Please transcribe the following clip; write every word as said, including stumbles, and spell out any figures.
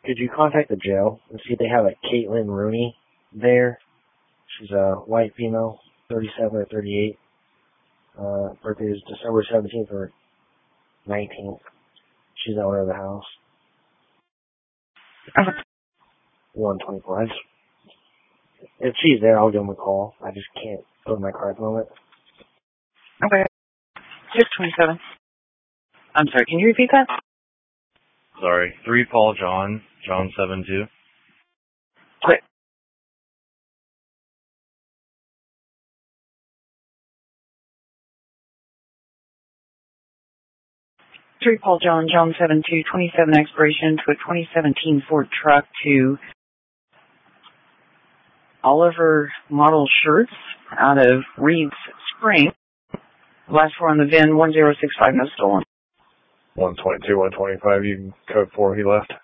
Could you contact the jail and see if they have a Caitlin Rooney there? She's a white female, thirty-seven or thirty-eight. Uh, birthday is December seventeenth or nineteenth. She's the owner of the house. Okay. one twenty-four. If she's there, I'll give them a call. I just can't go in my car at the moment. Okay. six twenty-seven. I'm sorry, can you repeat that? Sorry. three Paul John, John seven two. Okay. three Paul John, John seven two, twenty-seven expiration to a twenty seventeen Ford truck to Oliver Model Shirts out of Reed's Spring. Last four on the V I N one zero six five, no stolen. one twenty-two, one twenty-five, you can code four, he left.